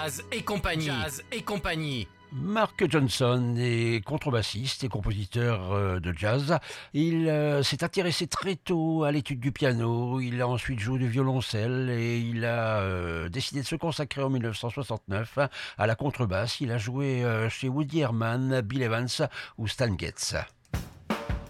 Jazz et compagnie. Jazz et compagnie. Mark Johnson est contrebassiste et compositeur de jazz. Il s'est intéressé très tôt à l'étude du piano. Il a ensuite joué du violoncelle et il a décidé de se consacrer en 1969 à la contrebasse. Il a joué chez Woody Herman, Bill Evans ou Stan Getz.